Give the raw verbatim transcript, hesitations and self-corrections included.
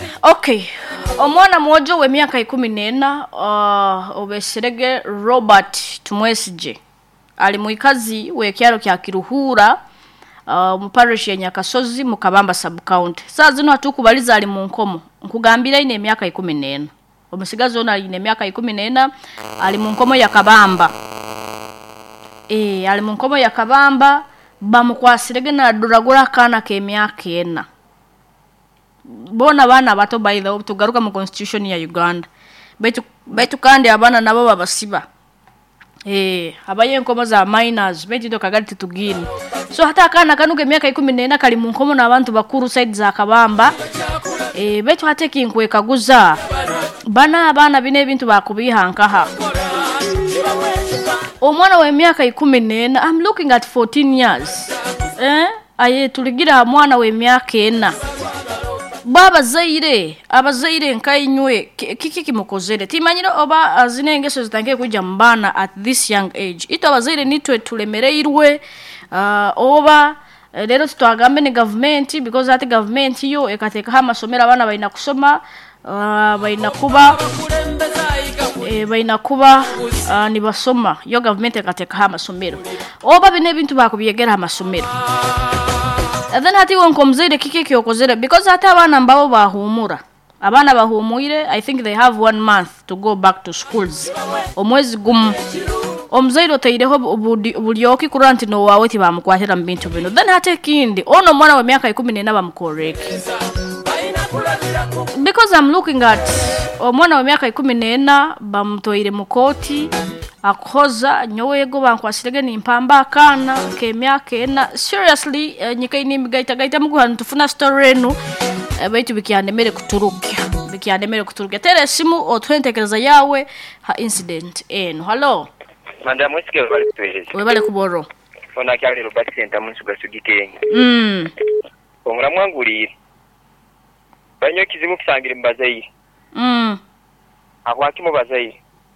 Okay. Omwana mwojo we miaka ikumi nena uh, obeserege Robert Tumwesije ali muikazi we kyalo kya Kiruhura uh, mu parish ya Nyakasozi mu Kabamba sub county. Saa zino atukubaliza ali mu nkomo nkugambira ine miaka ikumi nena omusigazi ona ine miaka ikumi nena ali mu nkomo ya Kabamba. Eh ali mu nkomo ya Kabamba bamukwasirege na duragura kana ke myaka ena. Bona bana bato by the way tugaruka mu constitution ya Uganda. Betu betu kandi abana nabo babasiba. Eh abaye nkomo za minors betu dokagati tugini. So hata kana kanuke miaka ikumi nena kali mu nkomo na abantu bakuru side za Kabamba. Eh betu hateki nkweka guza. Bana abana bine bintu bakubihankaha. Omwana we miaka ikumi nena I'm looking at fourteen years. Eh aye tuligira mwana we miaka ena. Baba zaire abazaire nkainywe kiki kimukozere timanyiro oba azinengeso zitangiye kuja mbana at this young age ito abazaire nitwe tulemereirwe uh, oba lero twagambe ni government because ati government yo ekateka ha masomera abana baina kusoma uh, baina kuba e, baina kuba uh, ni basoma yo government ekateka ha masomero oba bine bintu bakubiyegera ha masomero. And then hati wonkomzere kiki kyokozere because hata abana ambao bahumura abana bahumuire I think they have one month to go back to schools omwezi gum omzairo taireho bulyoki kuranti no wawe ti bamukwatira mbintu bino then hate kindi ono mwana wa miaka ikumi nena bamukoreke because I'm looking at omwana wa miaka ikumi nena bamutoire mukoti akoza nyowego bankwasirege ni mpamba kana ke myaka ena seriously uh, nyikaini migaita gaita muguhana tufuna story enu uh, baitu bikianemere kuturukia bikianemere kuturukia tere simu otwentekereza yawe ha incident enu. Hello Madam Wesike bali kutweleza webale kuboro fona kyali Robert Center munsuga sugitenge mm omura mwangulire banyo kizimu kusangira mbazayi mm akwaki mu bazayi